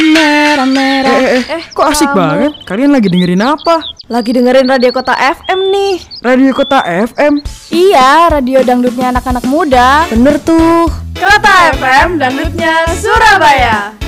Merah-merah. Kok asik kamu. banget? Kalian lagi dengerin apa? Lagi dengerin Radio Kota FM nih. Radio Kota FM? Iya, radio dangdutnya anak-anak muda. Bener tuh. Kota FM, dangdutnya Surabaya.